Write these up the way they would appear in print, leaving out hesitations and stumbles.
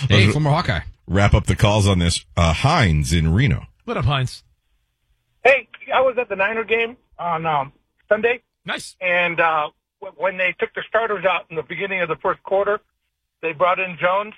Hey, former Hawkeye. Wrap up the calls on this. Hines in Reno. What up, Hines? Hey, I was at the Niner game on Sunday. Nice. And when they took the starters out in the beginning of the first quarter, they brought in Jones.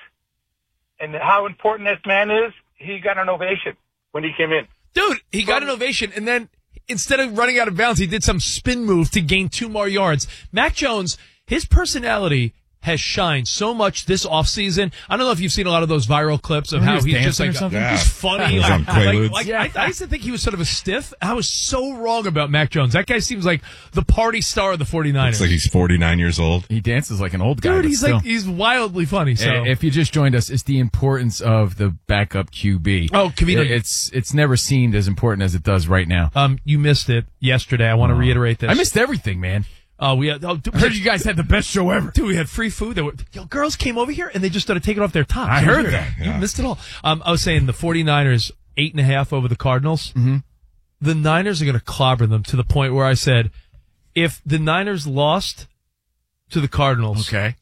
And how important this man is, he got an ovation when he came in. Dude, he got an ovation, and then instead of running out of bounds, he did some spin move to gain 2 more yards. Mac Jones, his personality has shined so much this offseason. I don't know if you've seen a lot of those viral clips of how he's just like, he's funny. He's on Quaaludes. I used to think he was sort of a stiff. I was so wrong about Mac Jones. That guy seems like the party star of the 49ers. Looks like he's 49 years old. He dances like an old guy. Dude, he's wildly funny. So if you just joined us, it's the importance of the backup QB. Oh, Covino. It's never seemed as important as it does right now. You missed it yesterday. I want to reiterate this. I missed everything, man. I heard you guys had the best show ever. Dude, we had free food. Girls came over here and they just started taking off their tops. I heard that. You missed it all. I was saying the 49ers 8.5 over the Cardinals. Mm-hmm. The Niners are going to clobber them to the point where I said, if the Niners lost to the Cardinals, okay,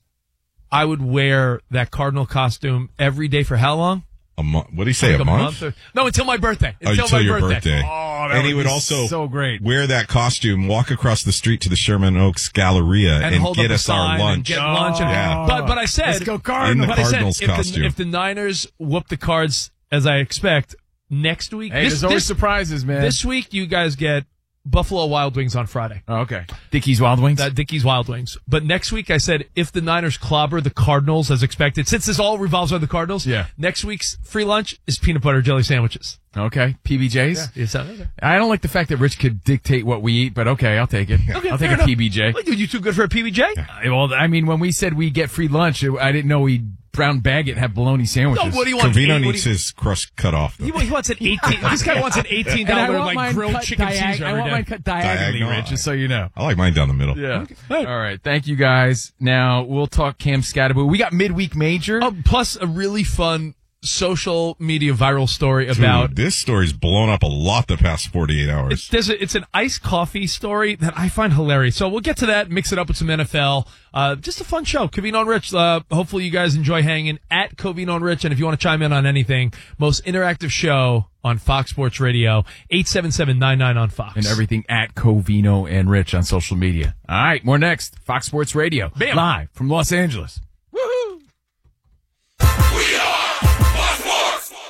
I would wear that Cardinal costume every day for how long? A month? What did he say? A month? No, until my birthday. Until your birthday. Oh, and he would also so great. wear that costume, walk across the street to the Sherman Oaks Galleria, and get us our lunch. Get lunch. But I said, let's go Cardinals. In the Cardinals costume. If the Niners whoop the Cards as I expect next week, there's always surprises, man. This week you guys get Buffalo Wild Wings on Friday. Oh, okay. Dickey's Wild Wings? Dickey's Wild Wings. But next week I said if the Niners clobber the Cardinals as expected, since this all revolves around the Cardinals, next week's free lunch is peanut butter jelly sandwiches. Okay. PBJs? Yeah. I don't like the fact that Rich could dictate what we eat, but okay, I'll take it. Okay, I'll take a PBJ. What, you too good for a PBJ? Well, I mean, when we said we get free lunch, I didn't know we'd brown bag it and have bologna sandwiches. No, what do you want? Covino needs his crust cut off. He wants an 18. This guy wants an $18 like grilled chicken Caesar. I want mine cut diagonally, Rich, just so you know. I like mine down the middle. Yeah. Okay. All right. Thank you, guys. Now we'll talk Cam Scatterbo. We got midweek major. Plus a really fun social media viral story about... Dude, this story's blown up a lot the past 48 hours. It's an iced coffee story that I find hilarious. So we'll get to that, mix it up with some NFL. Just a fun show. Covino and Rich. Hopefully you guys enjoy hanging at Covino and Rich. And if you want to chime in on anything, most interactive show on Fox Sports Radio, 877-99 on Fox. And everything at Covino and Rich on social media. All right, more next. Fox Sports Radio. Bam. Live from Los Angeles. Woohoo! We are Fox Sports.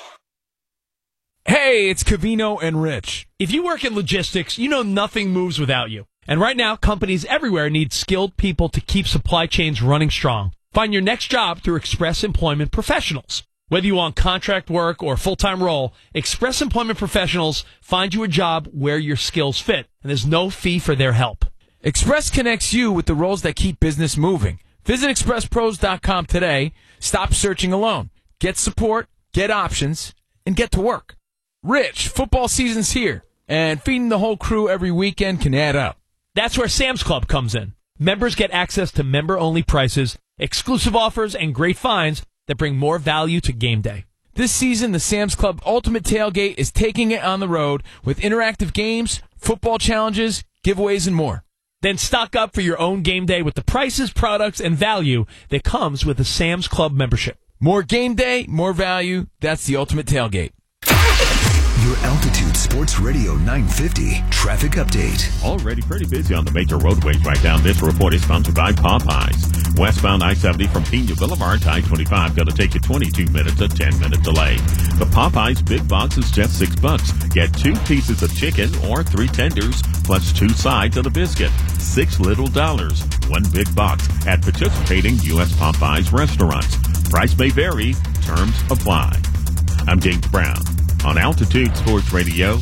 Hey, it's Covino and Rich. If you work in logistics, you know nothing moves without you. And right now, companies everywhere need skilled people to keep supply chains running strong. Find your next job through Express Employment Professionals. Whether you want contract work or full-time role, Express Employment Professionals find you a job where your skills fit, and there's no fee for their help. Express connects you with the roles that keep business moving. Visit expresspros.com today. Stop searching alone. Get support, get options, and get to work. Rich, football season's here, and feeding the whole crew every weekend can add up. That's where Sam's Club comes in. Members get access to member-only prices, exclusive offers, and great finds that bring more value to game day. This season, the Sam's Club Ultimate Tailgate is taking it on the road with interactive games, football challenges, giveaways, and more. Then stock up for your own game day with the prices, products, and value that comes with a Sam's Club membership. More game day, more value. That's the Ultimate Tailgate. Your Altitude Sports Radio 950 traffic update. Already pretty busy on the major roadways right now. This report is sponsored by Popeyes. Westbound I-70 from Pena Boulevard to I-25 going to take you 22 minutes, a 10-minute delay. The Popeyes Big Box is just $6. Get 2 pieces of chicken or 3 tenders plus 2 sides of the biscuit. $6 little, 1 big box at participating U.S. Popeyes restaurants. Price may vary. Terms apply. I'm James Brown on Altitude Sports Radio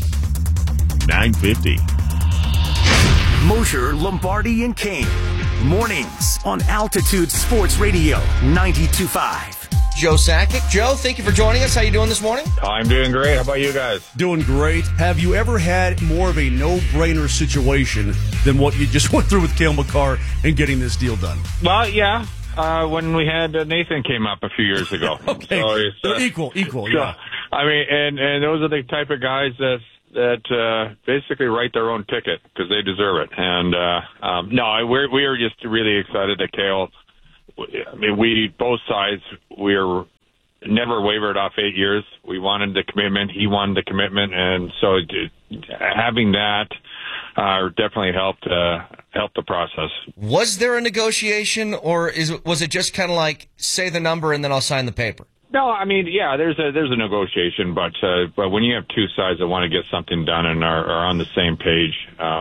950. Mosher, Lombardi, and Kane. Mornings on Altitude Sports Radio 92.5. Joe Sakic. Joe, thank you for joining us. How you doing this morning? I'm doing great. How about you guys? Doing great. Have you ever had more of a no-brainer situation than what you just went through with Cale Makar and getting this deal done? Well, yeah. When we had Nathan came up a few years ago. Okay. So equal, so, yeah. I mean, and those are the type of guys that basically write their own ticket because they deserve it. And no, we are just really excited that Cale. I mean, both sides, we're never wavered off 8 years. We wanted the commitment. He wanted the commitment. And so having that definitely helped the process. Was there a negotiation, or was it just kind of like, say the number and then I'll sign the paper? No, I mean, yeah, there's a negotiation, but when you have two sides that want to get something done and are on the same page,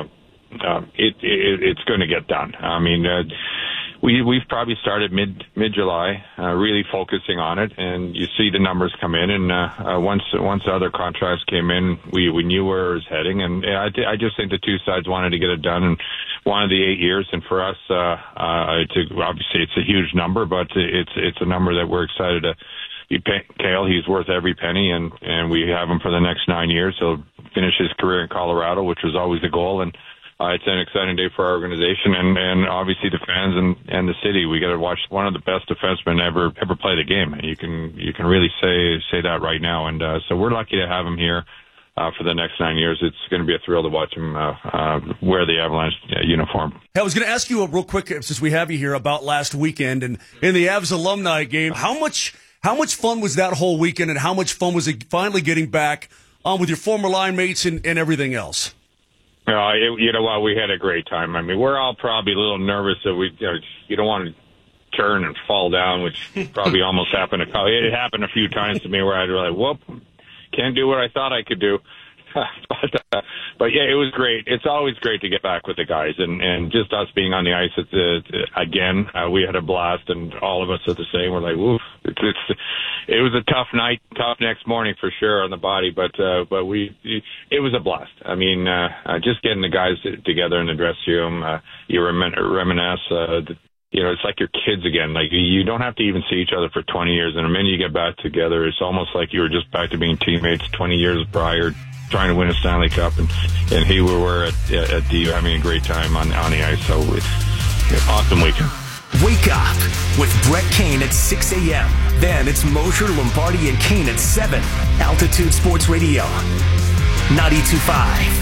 it's going to get done. I mean, we've probably started mid-July, really focusing on it, and you see the numbers come in. And once the other contracts came in, we knew where it was heading. And I just think the two sides wanted to get it done and wanted the 8 years. And for us, obviously it's a huge number, but it's a number that we're excited to. Cale, he's worth every penny, and we have him for the next 9 years. He'll finish his career in Colorado, which was always the goal, and it's an exciting day for our organization and obviously the fans and the city. We got to watch one of the best defensemen ever play the game. You can really say that right now, and so we're lucky to have him here for the next 9 years. It's going to be a thrill to watch him wear the Avalanche uniform. Hey, I was going to ask you real quick, since we have you here, about last weekend and in the Avs alumni game. How much fun was that whole weekend, and how much fun was it finally getting back on with your former line mates and everything else? You know what? We had a great time. I mean, we're all probably a little nervous that you don't want to turn and fall down, which probably almost happened. It happened a few times to me where I'd be like, whoop, can't do what I thought I could do. But yeah, it was great. It's always great to get back with the guys, and just us being on the ice again. We had a blast, and all of us are the same. We're like, woof. It was a tough night, tough next morning for sure on the body, but it was a blast. I mean, just getting the guys together in the dressing room, you reminisce. It's like your kids again. Like, you don't have to even see each other for 20 years, and the minute you get back together, it's almost like you were just back to being teammates 20 years prior, trying to win a Stanley Cup, and here we were at DU having a great time on the ice. So it's awesome weekend. Wake up with Brett Kane at 6 a.m. Then it's Mosher, Lombardi, and Kane at 7. Altitude Sports Radio, 92.5.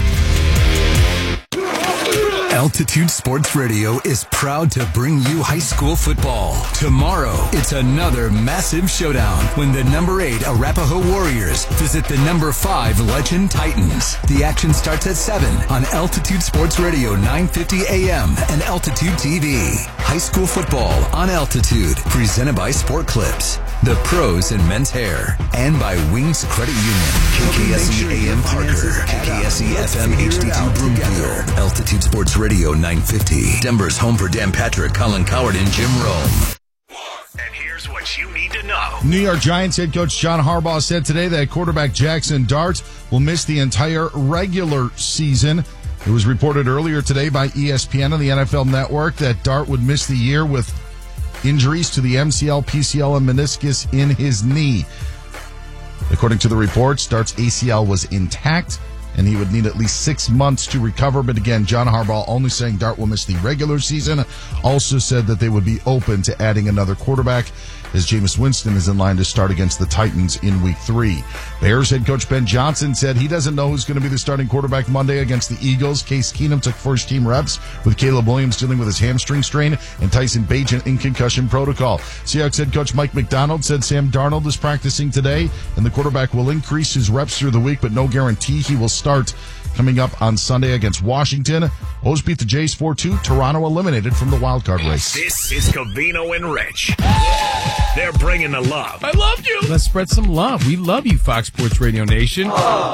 Altitude Sports Radio is proud to bring you high school football. Tomorrow, it's another massive showdown when the number 8 Arapahoe Warriors visit the number 5 Legend Titans. The action starts at 7 on Altitude Sports Radio 950 AM and Altitude TV. High school football on Altitude, presented by Sport Clips, the pros in men's hair, and by Wings Credit Union. KKSE AM Parker, KKSE FM HD2 Broomfield, Altitude Sports Radio 950. Denver's home for Dan Patrick, Colin Coward, and Jim Rome. And here's what you need to know. New York Giants head coach John Harbaugh said today that quarterback Jackson Dart will miss the entire regular season. It was reported earlier today by ESPN on the NFL Network that Dart would miss the year with injuries to the MCL, PCL, and meniscus in his knee. According to the reports, Dart's ACL was intact, and he would need at least 6 months to recover. But again, John Harbaugh only saying Dart will miss the regular season. Also said that they would be open to adding another quarterback, as Jameis Winston is in line to start against the Titans in Week 3. Bears head coach Ben Johnson said he doesn't know who's going to be the starting quarterback Monday against the Eagles. Case Keenum took first-team reps, with Caleb Williams dealing with his hamstring strain and Tyson Bagent in concussion protocol. Seahawks head coach Mike McDonald said Sam Darnold is practicing today, and the quarterback will increase his reps through the week, but no guarantee he will start. Coming up on Sunday against Washington, O's beat the Jays 4-2. Toronto eliminated from the wildcard race. This is Covino and Rich. They're bringing the love. I love you. Let's spread some love. We love you, Fox Sports Radio Nation.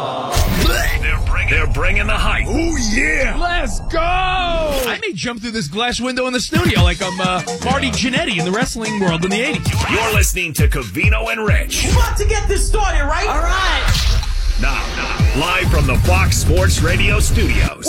They're bringing the hype. Oh, yeah. Let's go. I may jump through this glass window in the studio like I'm Marty Jannetty in the wrestling world in the 80s. You're listening to Covino and Rich. We're about to get this started, right? All right. Now, live from the Fox Sports Radio studios.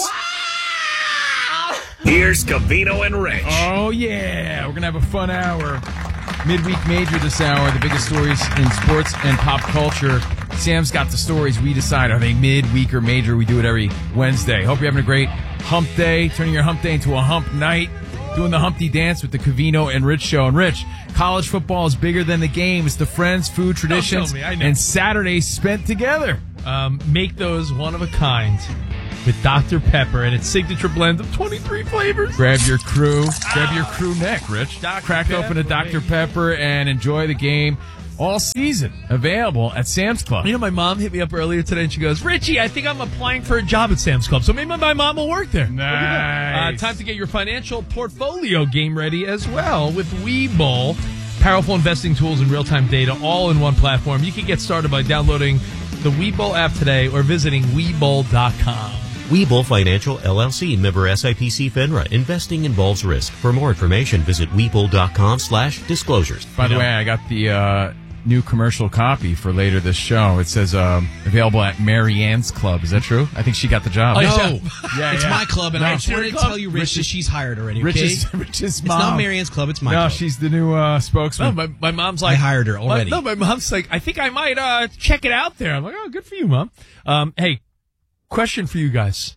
Wow. Here's Covino and Rich. Oh, yeah. We're going to have a fun hour. Midweek Major this hour, the biggest stories in sports and pop culture. Sam's got the stories. We decide, are they midweek or major? We do it every Wednesday. Hope you're having a great hump day, turning your hump day into a hump night, doing the Humpty Dance with the Covino and Rich Show. And Rich, college football is bigger than the game. It's the friends, food, traditions, and Saturdays spent together. Make those one of a kind with Dr. Pepper and its signature blend of 23 flavors. Grab your crew neck, Rich. Dr. Crack Pepper, open a Dr. Pepper and enjoy the game. all season available at Sam's Club. You know, my mom hit me up earlier today, and she goes, Richie, I think I'm applying for a job at Sam's Club, so maybe my mom will work there. Nice. Time to get your financial portfolio game ready as well with Webull. Powerful investing tools and real-time data all in one platform. You can get started by downloading the Webull app today or visiting Webull.com. Webull Financial, LLC, member SIPC FINRA. Investing involves risk. For more information, visit Webull.com/disclosures. By the way, I got the new commercial copy for later this show. It says available at Mary Ann's Club. Is that true? I think she got the job. No, Yeah, it's yeah. my club, and No. I just wanted to tell you, Rich, that she's hired already. Okay? Rich's It's mom. not Mary Ann's club. It's my No, club. she's the new spokesman. No, my mom's like, I hired her already. My mom's like, I think I might check it out there. I'm like, oh, good for you, Mom. Hey, question for you guys.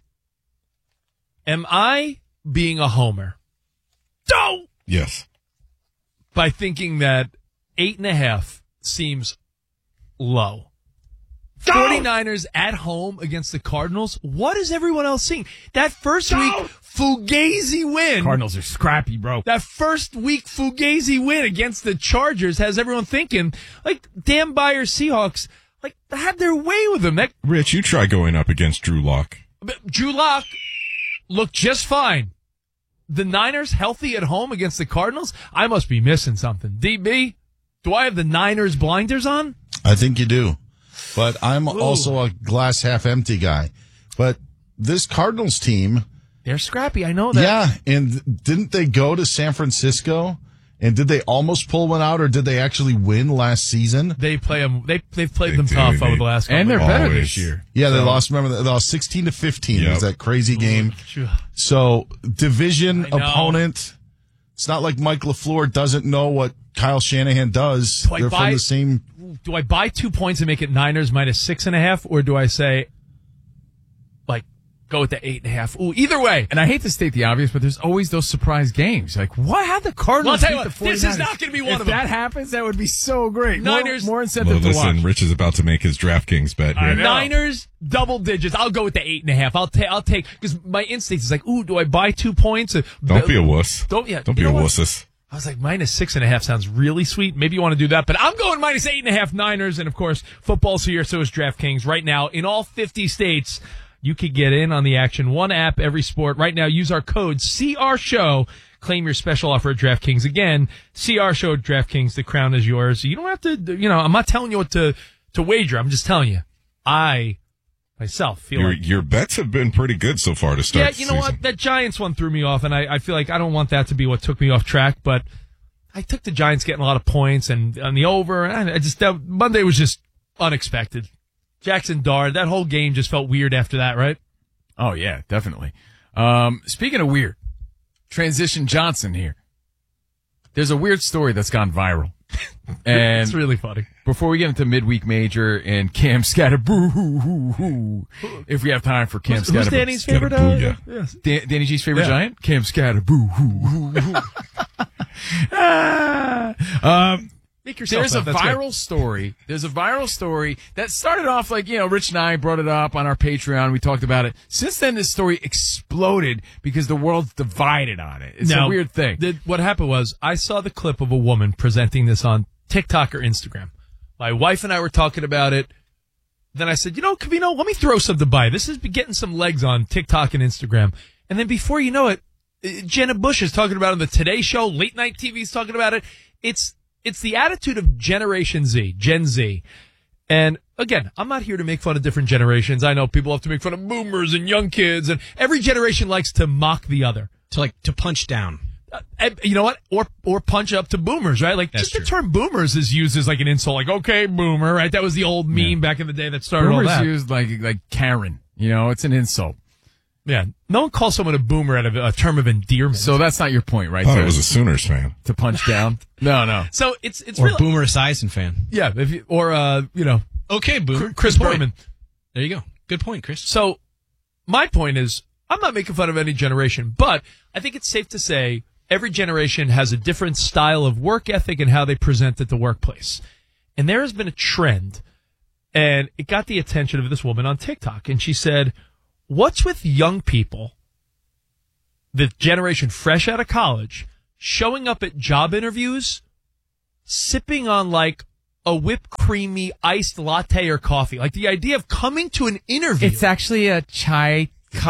Am I being a homer? No! Yes. By thinking that 8.5 seems low. 49ers at home against the Cardinals. What is everyone else seeing? That first week Fugazi win. Cardinals are scrappy, bro. That first week Fugazi win against the Chargers has everyone thinking, like, Dan Beyer Seahawks, like, had their way with them. Rich, you try going up against Drew Lock. Drew Lock looked just fine. The Niners healthy at home against the Cardinals? I must be missing something. DB, do I have the Niners blinders on? I think you do. But I'm also a glass half empty guy. But this Cardinals team, they're scrappy. I know that. Yeah, and didn't they go to San Francisco? And did they almost pull one out, or did they actually win last season? They play them. They've played them tough over the last couple and they're of better years. this year. Yeah, they lost. Remember, they lost 16-15. It was that crazy game. So division opponent. It's not like Mike LaFleur doesn't know what Kyle Shanahan does. They're from the same. Do I buy 2 points and make it Niners minus 6.5, or do I say, like, go with the 8.5? Ooh, either way. And I hate to state the obvious, but there's always those surprise games. Like, what? How'd the Cardinals Well, I'll tell you beat the what, 49ers? this is not going to be one if of them. that happens, that would be so great. Niners- more incentive to Listen, watch. Rich is about to make his DraftKings bet here. Niners double digits. I'll go with the 8.5. I'll take because my instinct is like, ooh, do I buy 2 points? Don't be a wuss. Don't be a what? wusses. I was like, minus 6.5 sounds really sweet. Maybe you want to do that, but I'm going minus 8.5 Niners. And of course, football's here. So is DraftKings right now in all 50 states. You could get in on the action. One app, every sport. Right now, use our code CRSHOW. Claim your special offer at DraftKings. Again, CRSHOW at DraftKings. The crown is yours. You don't have to, I'm not telling you what to wager. I'm just telling you. I, myself, feel Your bets have been pretty good so far to start yeah, the you know season. what? That Giants one threw me off, and I feel like I don't want that to be what took me off track, but I took the Giants getting a lot of points and on the over, and Monday was just unexpected. Jackson Dart, that whole game just felt weird after that, right? Oh, yeah, definitely. Speaking of weird, Transition Johnson here. There's a weird story that's gone viral. And it's really funny. Before we get into midweek major and Cam Scatterboo, if we have time for Cam Scatterboo. Who's Danny's favorite? Yes. Danny G's favorite giant? Cam Scatterboo. Make yourself There's a laugh. That's viral good. story. There's a viral story that started off like, Rich and I brought it up on our Patreon. We talked about it. Since then, this story exploded because the world's divided on it. It's a weird thing. What happened was I saw the clip of a woman presenting this on TikTok or Instagram. My wife and I were talking about it. Then I said, Covino, let me throw something by. This is getting some legs on TikTok and Instagram. And then before you know it, Jenna Bush is talking about it on the Today Show. Late Night TV is talking about it. It's the attitude of Generation Z, Gen Z. And again, I'm not here to make fun of different generations. I know people have to make fun of boomers and young kids, and every generation likes to mock the other. To punch down. You know what? Or punch up to boomers, right? Like, That's just the term boomers is used as like an insult. Like, okay, boomer, right? That was the old meme back in the day that started Boomers all that. used like Karen. It's an insult. Yeah. No one calls someone a boomer out of a term of endearment. So that's not your point, right? I was a Sooners fan. To punch down? No. So it's or real. Boomer Esiason fan. Yeah. Okay, Boomer. Chris Berman. There you go. Good point, Chris. So my point is, I'm not making fun of any generation, but I think it's safe to say every generation has a different style of work ethic and how they present at the workplace. And there has been a trend, and it got the attention of this woman on TikTok. And she said, what's with young people, the generation fresh out of college, showing up at job interviews, sipping on like a whipped creamy iced latte or coffee. Like the idea of coming to an interview. It's actually a chai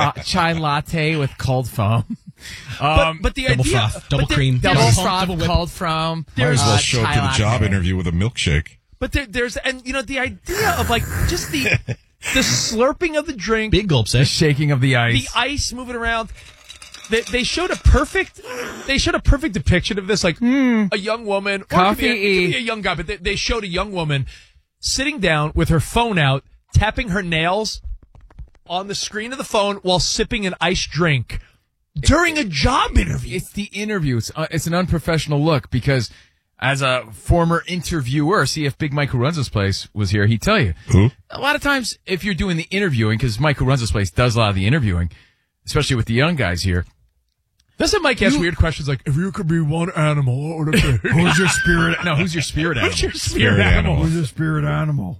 latte with cold foam. But the double idea, froth, double but cream, Double froth, cold foam. Might as well show up to the latte. job interview with a milkshake. But there's, and the idea of like just the slurping of the drink, Big gulps, The shaking of the ice. the ice moving around. They showed a perfect depiction of this, like a young woman, or it could be a young guy, but they showed a young woman sitting down with her phone out, tapping her nails on the screen of the phone while sipping an iced drink during a job interview. It's the interview. It's an unprofessional look because as a former interviewer, see if Big Mike who runs this place was here, he'd tell you. Who? A lot of times if you're doing the interviewing, because Mike who runs this place does a lot of the interviewing, especially with the young guys here. Doesn't Mike ask weird questions like, if you could be one animal, what would it be? Who's your spirit? No, who's your spirit animal? Who's your spirit animal? Who's your spirit animal?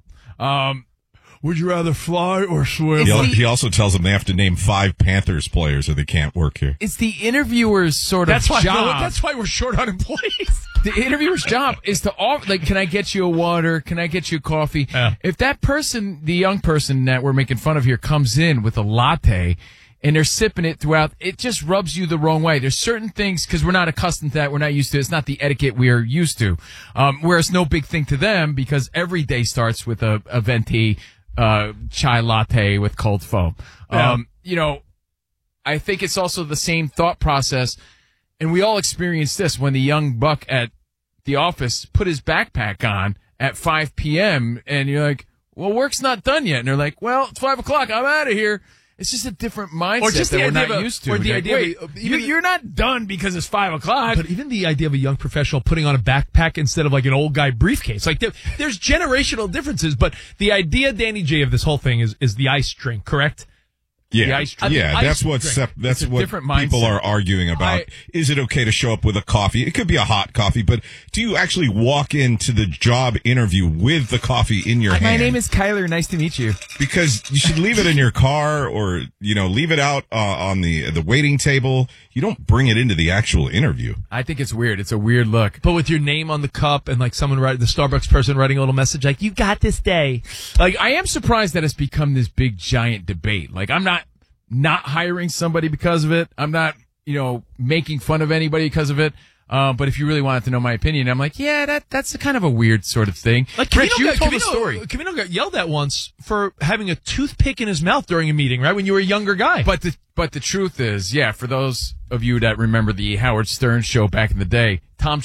Would you rather fly or swim? He also tells them they have to name 5 Panthers players or they can't work here. It's the interviewer's sort of job. That's why we're short on employees. The interviewer's job is to offer, like, can I get you a water? Can I get you a coffee? Yeah. If that person, the young person that we're making fun of here, comes in with a latte and they're sipping it throughout, it just rubs you the wrong way. There's certain things, because we're not accustomed to that, we're not used to it. It's not the etiquette we're used to. Whereas no big thing to them because every day starts with a venti chai latte with cold foam. Yeah. I think it's also the same thought process, and we all experienced this when the young buck at the office put his backpack on at 5 p.m. and you're like, well, work's not done yet. And they're like, well, it's 5 o'clock. I'm out of here. It's just a different mindset that we're not used to. Or the Like, idea wait, of you're not done because it's 5 o'clock. But even the idea of a young professional putting on a backpack instead of like an old guy briefcase, like there's generational differences. But the idea, Danny J, of this whole thing is the ice drink, correct? Yeah, The ice drink. yeah, that's what It's a what different people mindset. are arguing about. Is it okay to show up with a coffee? It could be a hot coffee, but do you actually walk into the job interview with the coffee in your hand? My name is Kyler. Nice to meet you. Because you should leave it in your car, or leave it out on the waiting table. You don't bring it into the actual interview. I think it's weird. It's a weird look. But with your name on the cup and like someone the Starbucks person writing a little message like, you got this day. Like, I am surprised that it's become this big giant debate. Like, I'm not hiring somebody because of it. I'm not, making fun of anybody because of it. But if you really wanted to know my opinion, I'm like, yeah, that's a kind of a weird sort of thing. Like, Rich, you told a story. Camino got yelled at once for having a toothpick in his mouth during a meeting, right? When you were a younger guy. But the truth is, for those of you that remember the Howard Stern show back in the day, Tom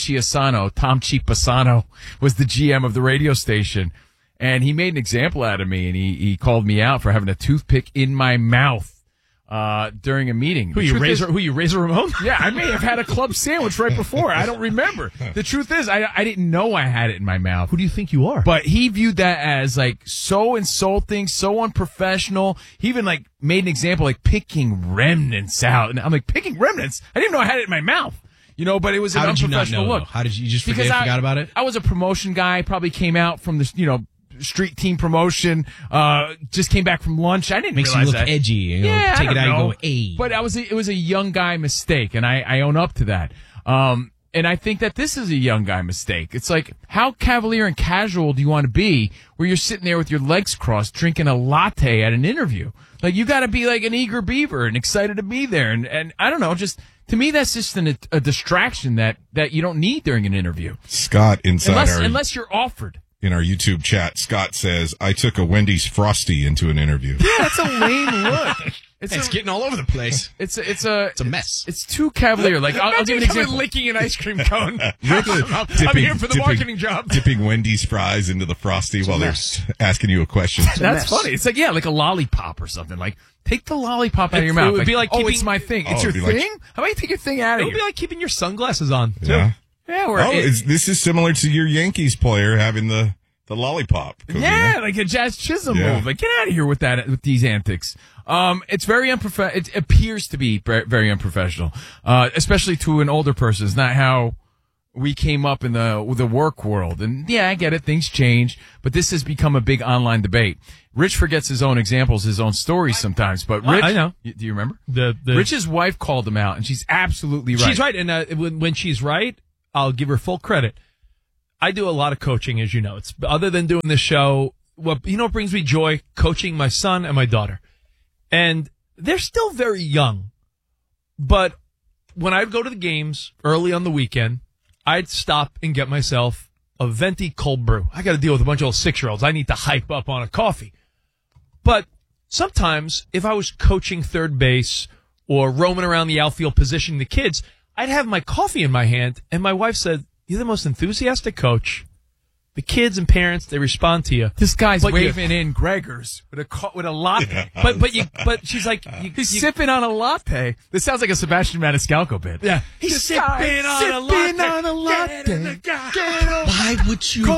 Chiapasano was the GM of the radio station. And he made an example out of me, and he called me out for having a toothpick in my mouth during a meeting. Who you, Razor Ramon? Yeah, I may have had a club sandwich right before. I don't remember. The truth is, I didn't know I had it in my mouth. Who do you think you are? But he viewed that as like so insulting, so unprofessional. He even like made an example like picking remnants out. And I'm like, picking remnants? I didn't know I had it in my mouth. But it was an unprofessional look. How did you just forgot about it? I was a promotion guy, probably came out from the, street team promotion, just came back from lunch. I didn't Makes realize you look that. edgy. Take it out and go, hey. But it was a young guy mistake, and I own up to that. And I think that this is a young guy mistake. It's like, how cavalier and casual do you want to be where you're sitting there with your legs crossed drinking a latte at an interview? Like, you got to be like an eager beaver and excited to be there. And I don't know, just to me, that's just a distraction that you don't need during an interview. Scott, unless you're offered. In our YouTube chat, Scott says, I took a Wendy's Frosty into an interview. Yeah, that's a lame look. It's getting all over the place. It's a mess. It's too cavalier. Like, I'll give an example. Licking an ice cream cone. I'm here for the marketing job. Dipping Wendy's fries into the Frosty while they're asking you a question. That's funny. It's like, like a lollipop or something. Like, take the lollipop out of your mouth. It would be like keeping, it's my thing. It's your thing? How about you take your thing out of here? It would be like keeping your sunglasses on, too. Yeah. Yeah, this is similar to your Yankees player having the lollipop. Yeah, like a Jazz Chisholm move. Like, get out of here with these antics. It's very unprofessional. It appears to be very unprofessional, especially to an older person. It's not how we came up in the work world. And yeah, I get it. Things change, but this has become a big online debate. Rich forgets his own examples, his own stories sometimes, but Rich, I know. Do you remember? Rich's wife called him out, and she's absolutely right. She's right. And when she's right, I'll give her full credit. I do a lot of coaching, as you know. It's other than doing this show. What brings me joy? Coaching my son and my daughter, and they're still very young. But when I'd go to the games early on the weekend, I'd stop and get myself a venti cold brew. I got to deal with a bunch of old 6-year-olds. I need to hype up on a coffee. But sometimes, if I was coaching third base or roaming around the outfield positioning the kids, I'd have my coffee in my hand, and my wife said, "You're the most enthusiastic coach." The kids and parents, they respond to you. This guy's waving in Gregor's with a latte. But she's like, he's sipping on a latte. This sounds like a Sebastian Maniscalco bit. Yeah, he's sipping on a latte. Why would you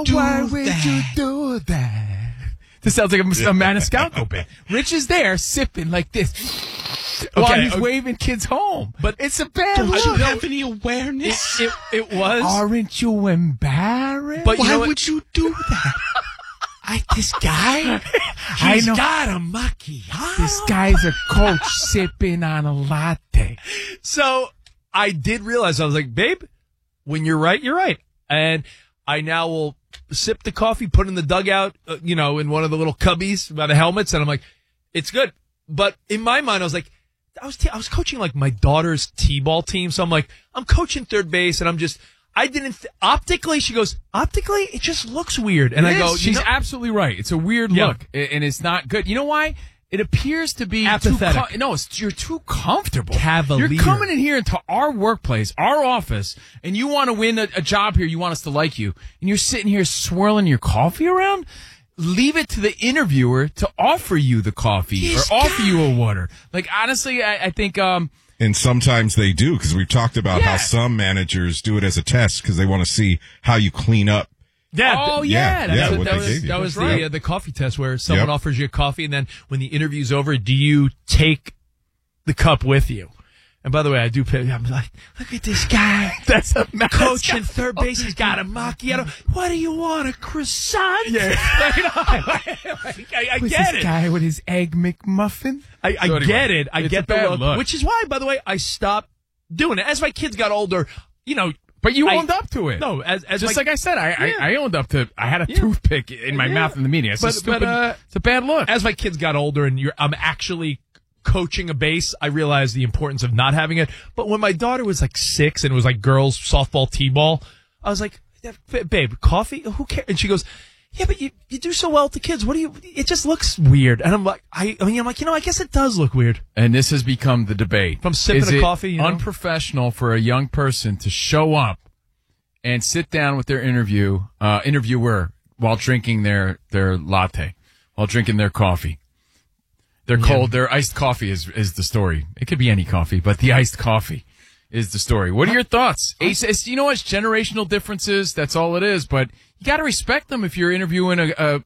do that? This sounds like a Maniscalco bit. Rich is there sipping like this. While he's waving kids home. But it's a bad look. Don't you have any awareness? It was. Aren't you embarrassed? But why would you do that? This guy, he's got a macchiato. This guy's a coach sipping on a latte. So I did realize, I was like, babe, when you're right, you're right. And I now will sip the coffee, put it in the dugout, in one of the little cubbies by the helmets. And I'm like, it's good. But in my mind, I was like, I was coaching like my daughter's t-ball team. So I'm like, I'm coaching third base and optically, she goes, optically, it just looks weird. And I go, she's absolutely right. It's a weird look and it's not good. You know why? It appears to be apathetic. You're too comfortable. Cavalier. You're coming in here into our workplace, our office, and you want to win a job here. You want us to like you. And you're sitting here swirling your coffee around. Leave it to the interviewer to offer you the coffee offer you a water. Like, honestly, I think, and sometimes they do, because we've talked about how some managers do it as a test because they want to see how you clean up. Yeah. That was the coffee test where someone offers you a coffee, and then when the interview's over, do you take the cup with you? And by the way, I do pay. I'm like, look at this guy. That's a coach in third base. He's got a macchiato. What do you want? A croissant? Yeah. I get it. This guy with his egg McMuffin. I get it. I get the look. Which is why, by the way, I stopped doing it. As my kids got older, But you owned up to it. No, like I said, I owned up to. I had a toothpick in my mouth in the meeting. It's it's a bad look. As my kids got older, and I'm actually coaching a base, I realized the importance of not having it. But when my daughter was like 6 and it was like girls softball, t-ball, I was like, babe, coffee? Who cares? And she goes, yeah, but you do so well with the kids. It just looks weird. And I'm like, I guess it does look weird. And this has become the debate. From sipping a coffee, unprofessional for a young person to show up and sit down with their interviewer while drinking their latte, while drinking their coffee? They're cold. Their iced coffee is the story. It could be any coffee, but the iced coffee is the story. What are your thoughts? It's generational differences. That's all it is. But you got to respect them if you're interviewing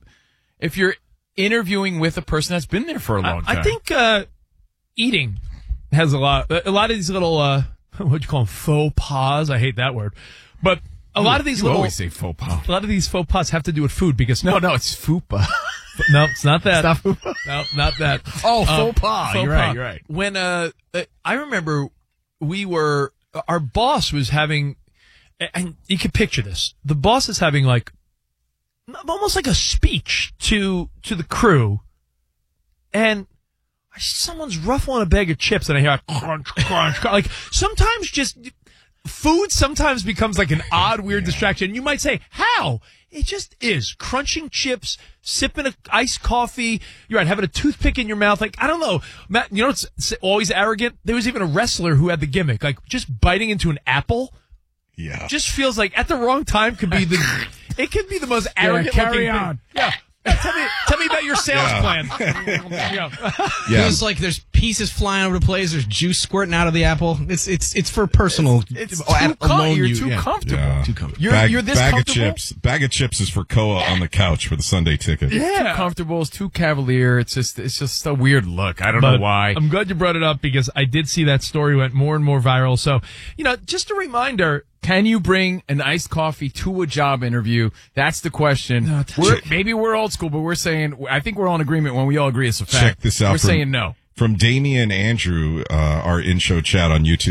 with a person that's been there for a long time. I think eating has a lot of these little what'd you call them, faux pas? I hate that word, but a lot of these always say faux pas. A lot of these faux pas have to do with food because no, it's fupa. No, it's not that. It's not fupa. No, not that. Oh, faux pas. You're right. When I remember our boss was having, and you can picture this. The boss is having like almost like a speech to the crew, and someone's ruffling a bag of chips, and I hear like crunch, crunch. Like sometimes just food sometimes becomes like an odd, weird distraction. You might say, how? It just is. Crunching chips, sipping an iced coffee. You're right, having a toothpick in your mouth. Like, I don't know. Matt, it's always arrogant? There was even a wrestler who had the gimmick. Like, just biting into an apple. Yeah. Just feels like at the wrong time could be it could be the most arrogant carry looking on. thing. Yeah. Tell me about your sales plan. Feels like there's pieces flying over the place. There's juice squirting out of the apple. It's for personal. It's too comfortable. Yeah. Too comfortable. You're this bag comfortable? of chips. Bag of chips is for Koa on the couch for the Sunday ticket. Yeah. Too comfortable. It's too cavalier. It's just a weird look. I don't know why. I'm glad you brought it up because I did see that story went more and more viral. So, just a reminder. Can you bring an iced coffee to a job interview? That's the question. No, maybe we're old school, but we're saying, I think we're all in agreement when we all agree it's a fact. Check this out. We're saying no. From Damian Andrew, our in-show chat on YouTube.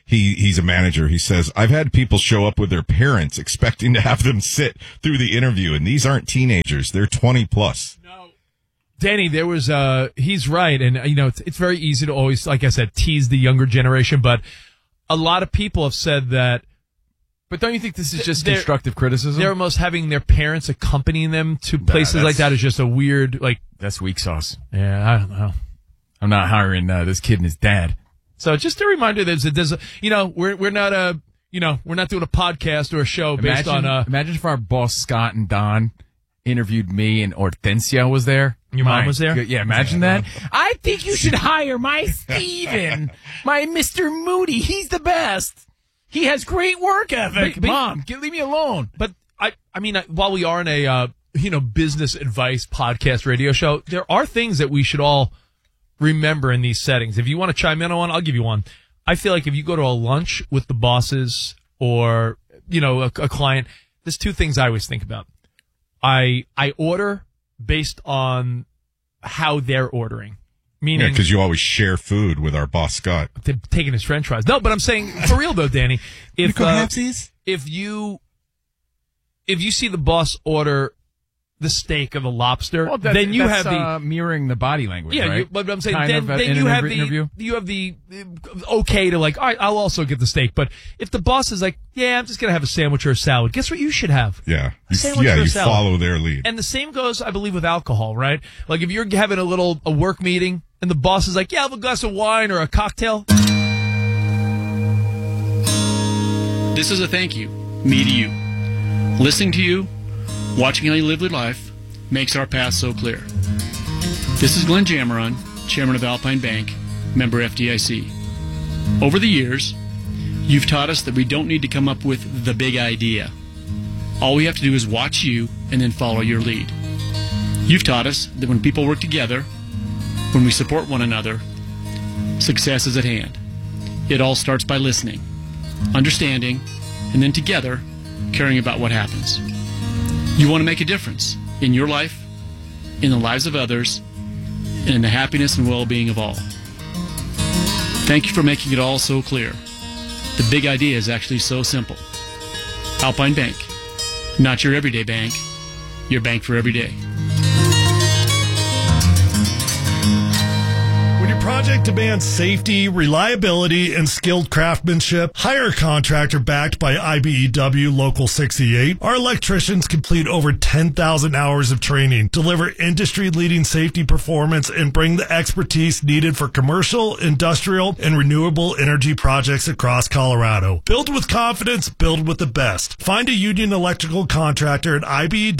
he's a manager. He says, I've had people show up with their parents expecting to have them sit through the interview, and these aren't teenagers. They're 20 plus. Danny, there was he's right, and it's very easy to always, like I said, tease the younger generation, but a lot of people have said that. But don't you think this is just constructive criticism? They're almost having their parents accompanying them to places like that is just a weird, that's weak sauce. Yeah, I don't know. I'm not hiring this kid and his dad. So just a reminder, we're not we're not doing a podcast or a show based on. Imagine if our boss Scott and Don interviewed me and Hortensia was there. Your mom was there? Yeah, imagine that. I think you should hire my Steven, my Mr. Moody. He's the best. He has great work ethic. Mom, leave me alone. But I mean, while we are in a business advice podcast radio show, there are things that we should all remember in these settings. If you want to chime in on one, I'll give you one. I feel like if you go to a lunch with the bosses or a client, there's two things I always think about. I order based on how they're ordering. Meaning, because you always share food with our boss Scott. Taking his French fries. No, but I'm saying for real though, Danny. If you see the boss order the steak or the lobster, then you have the mirroring the body language. Yeah, right? But I'm saying then you have the okay to all right, I'll also get the steak. But if the boss is like, yeah, I'm just gonna have a sandwich or a salad, guess what you should have? Yeah, you follow their lead. And the same goes, I believe, with alcohol, right? Like if you're having a work meeting and the boss is like, yeah, I'll have a glass of wine or a cocktail. This is a thank you, me to you. Listening to you, watching how you live your life, makes our path so clear. This is Glenn Jameron, Chairman of Alpine Bank, member FDIC. Over the years, you've taught us that we don't need to come up with the big idea. All we have to do is watch you and then follow your lead. You've taught us that when people work together, when we support one another, success is at hand. It all starts by listening, understanding, and then together, caring about what happens. You want to make a difference in your life, in the lives of others, and in the happiness and well-being of all. Thank you for making it all so clear. The big idea is actually so simple. Alpine Bank, not your everyday bank, your bank for every day. When your project demands safety, reliability, and skilled craftsmanship, hire a contractor backed by IBEW Local 68. Our electricians complete over 10,000 hours of training, deliver industry-leading safety performance, and bring the expertise needed for commercial, industrial, and renewable energy projects across Colorado. Build with confidence, build with the best. Find a union electrical contractor at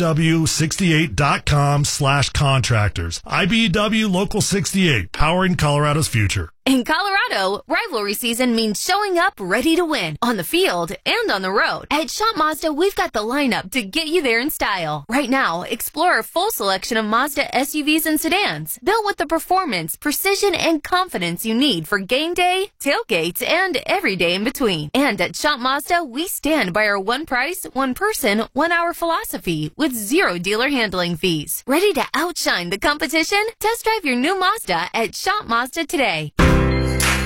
IBEW68.com/contractors. IBEW Local 68, powering Colorado's future. In Colorado, rivalry season means showing up ready to win on the field and on the road. At Shop Mazda, we've got the lineup to get you there in style. Right now, explore a full selection of Mazda SUVs and sedans, built with the performance, precision, and confidence you need for game day, tailgates, and every day in between. And at Shop Mazda, we stand by our one price, one person, 1 hour philosophy with zero dealer handling fees. Ready to outshine the competition? Test drive your new Mazda at Shop Mazda today.